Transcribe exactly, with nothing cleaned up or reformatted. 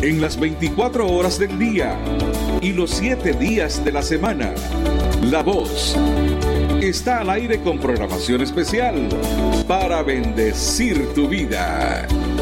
en las veinticuatro horas del día y los siete días de la semana. La Voz está al aire con programación especial para bendecir tu vida.